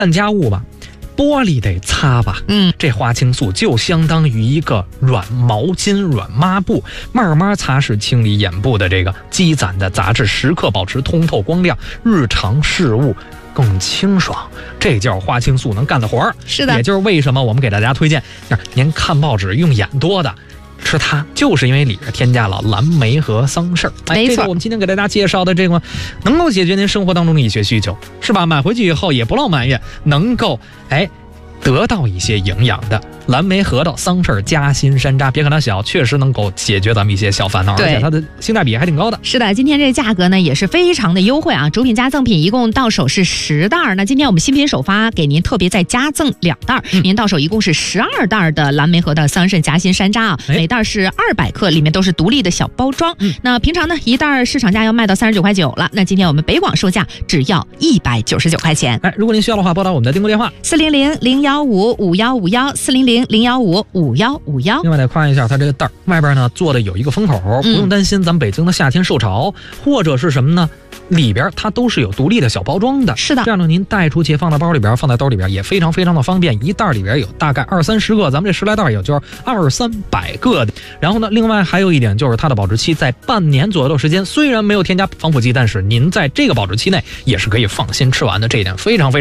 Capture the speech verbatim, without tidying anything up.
干家务吧，玻璃得擦吧， 嗯， 这花青素就相当于一个软毛巾、软抹布，慢慢擦拭清理眼部的这个积攒的杂质，时刻保持通透光亮，日常事务更清爽。这叫花青素能干的活儿。 是的， 也就是为什么我们给大家推荐，您看报纸用眼多的吃它，就是因为里边添加了蓝莓和桑葚。哎， 没错， 这个我们今天给大家介绍的这个能够解决您生活当中的医学需求，是吧？买回去以后也不落埋怨，能够哎得到一些营养的蓝莓、核桃、桑葚、夹心、山楂，别看它小，确实能够解决咱们一些小烦恼，而且它的性价比还挺高的。 是的，今天这个价格呢也是非常的优惠啊！主品加赠品一共到手是十袋，那今天我们新品首发给您特别再加赠两袋，嗯、您到手一共是十二袋的蓝莓、核桃、桑葚、夹心、山楂啊，每袋是二百克，里面都是独立的小包装。嗯、那平常呢一袋市场价要卖到三十九块九了，那今天我们北广售价只要一百九十九块钱。 哎，如果您需要的话，拨打我们的订购电话四零零零幺五五幺五幺四零零零幺五五幺五幺。 另外得夸一下，它这个袋儿外边呢做的有一个封口，不用担心咱们北京的夏天受潮，或者是什么呢？里边它都是有独立的小包装的。 是的， 这样呢您带出去放在包里边，放在兜里边也非常非常的方便。一袋里边有大概二三十个，咱们这十来袋也就是二三百个的。然后呢，另外还有一点就是它的保质期在半年左右的时间，虽然没有添加防腐剂，但是您在这个保质期内也是可以放心吃完的，这一点非常非常。